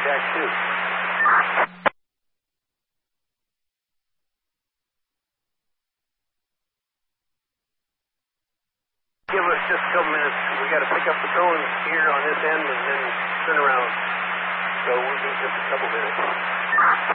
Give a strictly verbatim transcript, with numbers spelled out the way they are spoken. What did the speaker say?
Jack two. Give us just a couple minutes. We got to pick up the drone here on this end and then turn around. So we'll be just a couple minutes.